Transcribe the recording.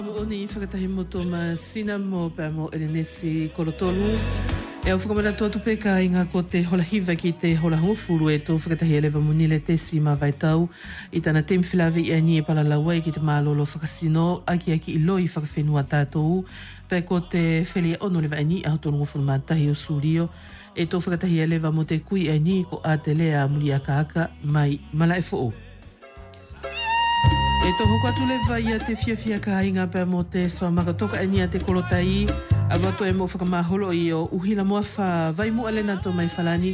Oni whakatahi moto ma sina mo pa mo erenesi kolotolu. E au whakamana tō tupeka i ngā ko te hola hiva ki te hola hongofuru e tō whakatahi elewa munile te si ma vai tau. I tana temi whilawe i ani e pala lawai ki te mālolo whakasino aki i loi whakawhenua tātou. Pea ko te whelia ono lewa ani a hotono ngofuru mātahi o Surio. E tō whakatahi elewa mo te kui ani ko a te lea muri a kaaka mai mala e fo'o. E tō hoko atu lewa ia te whiawhia ka inga pēr mo te soa makatoka e nia te kolotai. A wato e mo whakamaholo i o uhila moa wha vai mua lena tō mai whalani.